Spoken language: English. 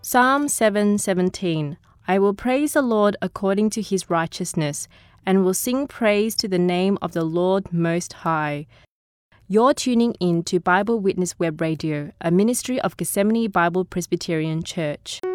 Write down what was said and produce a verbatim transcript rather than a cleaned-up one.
Psalm seven seventeen. I will praise the Lord according to his righteousness, and will sing praise to the name of the Lord Most High. You're tuning in to Bible Witness Web Radio, a ministry of Gethsemane Bible Presbyterian Church.